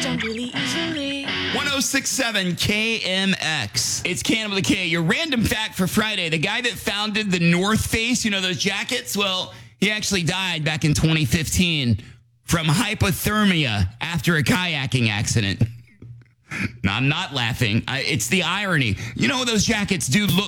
understand really easily. 1067 KMX. It's Cannibal the K. Your random fact for Friday. The guy that founded the North Face, you know, those jackets? Well, he actually died back in 2015 from hypothermia after a kayaking accident. No, I'm not laughing. It's the irony. You know, those jackets do look